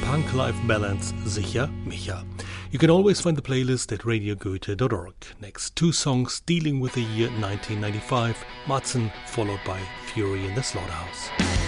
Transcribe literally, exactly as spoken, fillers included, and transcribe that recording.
Punk-Life Balance Sicher Micha. You can always find the playlist at radio goethe dot org. Next, two songs dealing with the year nineteen ninety-five, Matzen, followed by Fury in the Slaughterhouse.